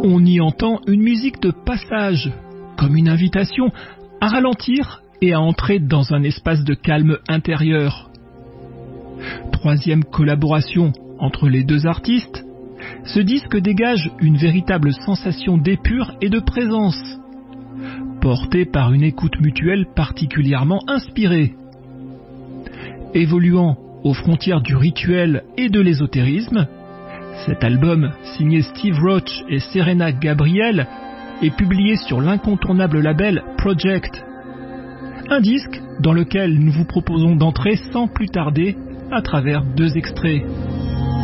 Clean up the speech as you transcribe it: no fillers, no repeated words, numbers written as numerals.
On y entend une musique de passage, comme une invitation à ralentir et à entrer dans un espace de calme intérieur. Troisième collaboration entre les deux artistes, ce disque dégage une véritable sensation d'épure et de présence, portée par une écoute mutuelle particulièrement inspirée. Évoluant aux frontières du rituel et de l'ésotérisme, cet album, signé Steve Roach et Serena Gabriel, est publié sur l'incontournable label Project. Un disque dans lequel nous vous proposons d'entrer sans plus tarder à travers 2 extraits.